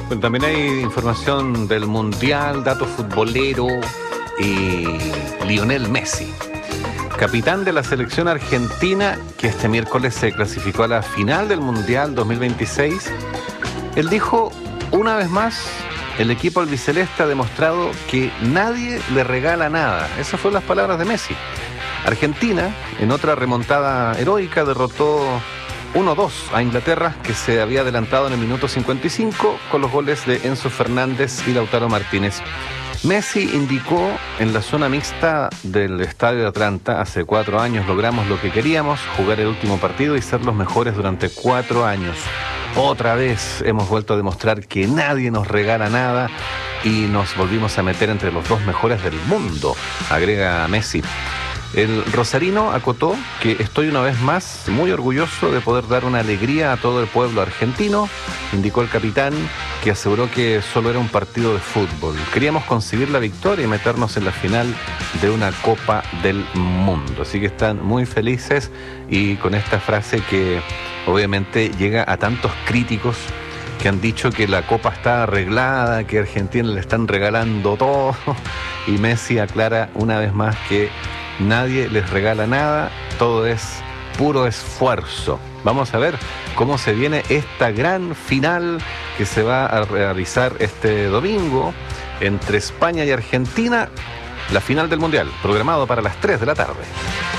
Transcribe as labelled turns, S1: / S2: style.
S1: Bueno, también hay información del Mundial, dato futbolero y Lionel Messi, capitán de la selección argentina, que este miércoles se clasificó a la final del Mundial 2026. Él dijo, una vez más, el equipo albiceleste ha demostrado que nadie le regala nada. Esas fueron las palabras de Messi. Argentina, en otra remontada heroica, derrotó 1-2 a Inglaterra, que se había adelantado en el minuto 55 con los goles de Enzo Fernández y Lautaro Martínez. Messi indicó en la zona mixta del Estadio de Atlanta: hace 4 años logramos lo que queríamos, jugar el último partido y ser los mejores durante 4 años. Otra vez hemos vuelto a demostrar que nadie nos regala nada y nos volvimos a meter entre los 2 mejores del mundo, agrega Messi. El rosarino acotó que estoy una vez más muy orgulloso de poder dar una alegría a todo el pueblo argentino, indicó el capitán, que aseguró que solo era un partido de fútbol. Queríamos conseguir la victoria y meternos en la final de una Copa del Mundo. Así que están muy felices, y con esta frase que obviamente llega a tantos críticos que han dicho que la Copa está arreglada, que a Argentina le están regalando todo, y Messi aclara una vez más que nadie les regala nada, todo es puro esfuerzo. Vamos a ver cómo se viene esta gran final que se va a realizar este domingo entre España y Argentina, la final del Mundial, programado para las 3 de la tarde.